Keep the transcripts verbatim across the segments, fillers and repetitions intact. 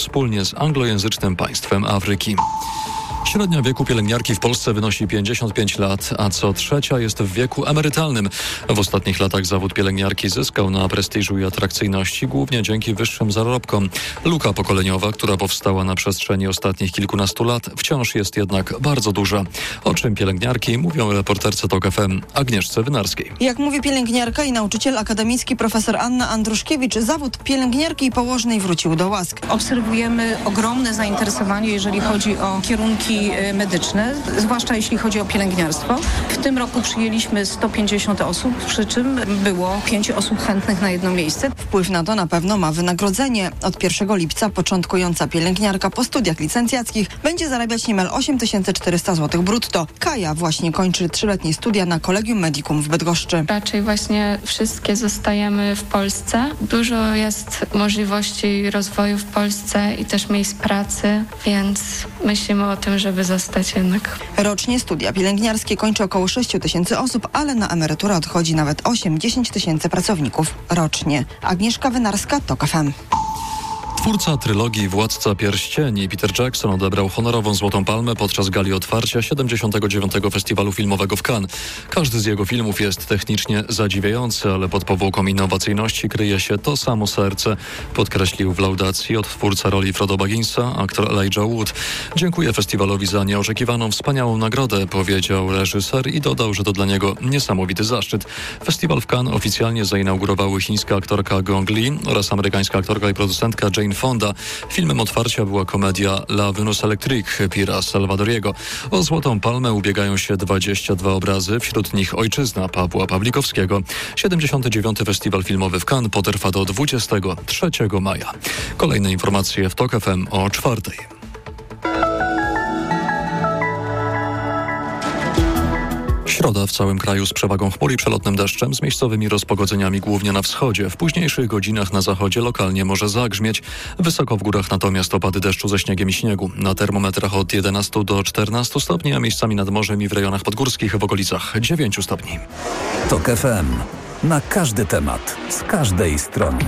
wspólnie z anglojęzycznym państwem Afryki. Średnia wieku pielęgniarki w Polsce wynosi pięćdziesiąt pięć lat, a co trzecia jest w wieku emerytalnym. W ostatnich latach zawód pielęgniarki zyskał na prestiżu i atrakcyjności, głównie dzięki wyższym zarobkom. Luka pokoleniowa, która powstała na przestrzeni ostatnich kilkunastu lat, wciąż jest jednak bardzo duża. O czym pielęgniarki mówią reporterce TOK F M Agnieszce Wynarskiej. Jak mówi pielęgniarka i nauczyciel akademicki profesor Anna Andruszkiewicz, zawód pielęgniarki i położnej wrócił do łask. Obserwujemy ogromne zainteresowanie, jeżeli chodzi o kierunki medyczne, zwłaszcza jeśli chodzi o pielęgniarstwo. W tym roku przyjęliśmy sto pięćdziesiąt osób, przy czym było pięć osób chętnych na jedno miejsce. Wpływ na to na pewno ma wynagrodzenie. Od pierwszego lipca początkująca pielęgniarka po studiach licencjackich będzie zarabiać niemal osiem tysięcy czterysta złotych brutto. Kaja właśnie kończy trzyletnie studia na Collegium Medicum w Bydgoszczy. Raczej właśnie wszystkie zostajemy w Polsce. Dużo jest możliwości rozwoju w Polsce i też miejsc pracy, więc myślimy o tym, żeby zostać jednak. Rocznie studia pielęgniarskie kończy około sześć tysięcy osób, ale na emeryturę odchodzi nawet osiem do dziesięciu tysięcy pracowników rocznie. Agnieszka Wynarska, TOK F M. Twórca trylogii Władca Pierścieni Peter Jackson odebrał honorową Złotą Palmę podczas gali otwarcia siedemdziesiątego dziewiątego Festiwalu Filmowego w Cannes. Każdy z jego filmów jest technicznie zadziwiający, ale pod powłoką innowacyjności kryje się to samo serce, podkreślił w laudacji odtwórca roli Frodo Bagginsa, aktor Elijah Wood. Dziękuję festiwalowi za nieoczekiwaną, wspaniałą nagrodę, powiedział reżyser i dodał, że to dla niego niesamowity zaszczyt. Festiwal w Cannes oficjalnie zainaugurowały chińska aktorka Gong Li oraz amerykańska aktorka i producentka Jane Fonda. Filmem otwarcia była komedia La Venus Electrique Pira Salvadoriego. O Złotą Palmę ubiegają się dwadzieścia dwa obrazy, wśród nich Ojczyzna Pawła Pawlikowskiego. siedemdziesiąty dziewiąty Festiwal Filmowy w Cannes potrwa do dwudziestego trzeciego maja. Kolejne informacje w TOK F M o czwartej. Środa w całym kraju z przewagą chmur i przelotnym deszczem, z miejscowymi rozpogodzeniami głównie na wschodzie. W późniejszych godzinach na zachodzie lokalnie może zagrzmieć. Wysoko w górach natomiast opady deszczu ze śniegiem i śniegu. Na termometrach od jedenastu do czternastu stopni, a miejscami nad morzem i w rejonach podgórskich w okolicach dziewięciu stopni. TOK F M. Na każdy temat, z każdej strony.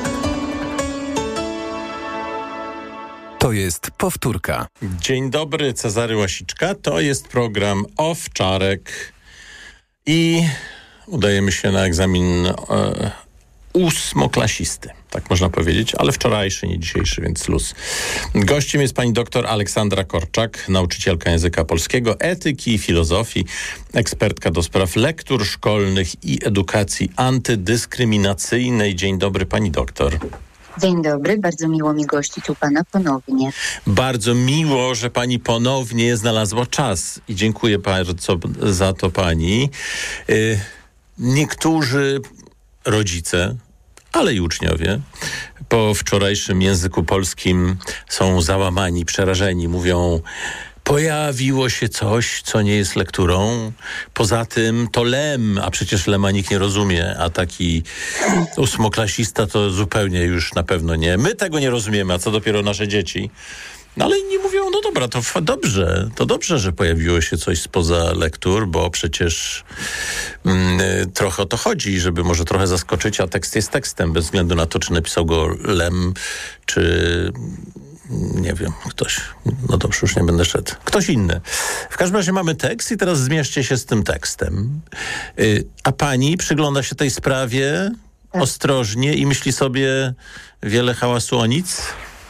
To jest powtórka. Dzień dobry, Cezary Łasiczka. To jest program Owczarek. I udajemy się na egzamin e, ósmoklasisty, tak można powiedzieć, ale wczorajszy, nie dzisiejszy, więc luz. Gościem jest pani doktor Aleksandra Korczak, nauczycielka języka polskiego, etyki i filozofii, ekspertka do spraw lektur szkolnych i edukacji antydyskryminacyjnej. Dzień dobry, pani doktor. Dzień dobry, bardzo miło mi gościć u pana ponownie. Bardzo miło, że pani ponownie znalazła czas i dziękuję bardzo za to pani. Yy, niektórzy rodzice, ale i uczniowie po wczorajszym języku polskim są załamani, przerażeni, mówią: pojawiło się coś, co nie jest lekturą. Poza tym to lem, a przecież lema nikt nie rozumie, a taki ósmoklasista to zupełnie już na pewno nie. My tego nie rozumiemy, a co dopiero nasze dzieci. No ale inni mówią, no dobra, to f- dobrze, to dobrze, że pojawiło się coś spoza lektur, bo przecież mm, trochę o to chodzi, żeby może trochę zaskoczyć, a tekst jest tekstem, bez względu na to, czy napisał go Lem, czy... nie wiem, ktoś, no dobrze, już nie będę szedł. Ktoś inny. W każdym razie mamy tekst i teraz zmierzcie się z tym tekstem. Yy, a pani przygląda się tej sprawie tak. ostrożnie i myśli sobie wiele hałasu o nic?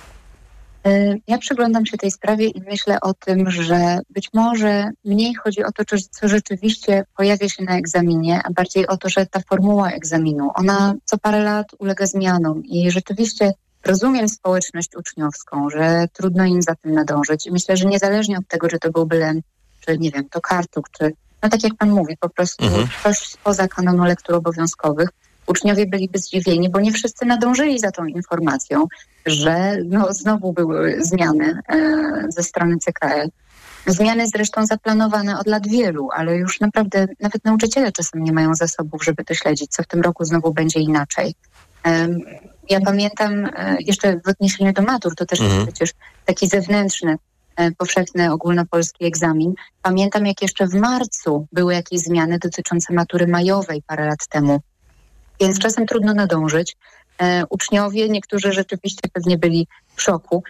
Yy, ja przyglądam się tej sprawie i myślę o tym, że być może mniej chodzi o to, czy, co rzeczywiście pojawia się na egzaminie, a bardziej o to, że ta formuła egzaminu, ona co parę lat ulega zmianom i rzeczywiście rozumiem społeczność uczniowską, że trudno im za tym nadążyć i myślę, że niezależnie od tego, czy to byłby Lem, czy nie wiem, to Kartuk, czy no tak jak pan mówi, po prostu mhm. coś spoza kanonu lektur obowiązkowych, uczniowie byliby zdziwieni, bo nie wszyscy nadążyli za tą informacją, że no, znowu były zmiany e, ze strony C K L. Zmiany zresztą zaplanowane od lat wielu, ale już naprawdę nawet nauczyciele czasem nie mają zasobów, żeby to śledzić, co w tym roku znowu będzie inaczej. E, Ja pamiętam jeszcze w odniesieniu do matur, to też mhm. jest przecież taki zewnętrzny, powszechny, ogólnopolski egzamin. Pamiętam, jak jeszcze w marcu były jakieś zmiany dotyczące matury majowej parę lat temu. Więc czasem trudno nadążyć. E, uczniowie, niektórzy rzeczywiście pewnie byli w szoku.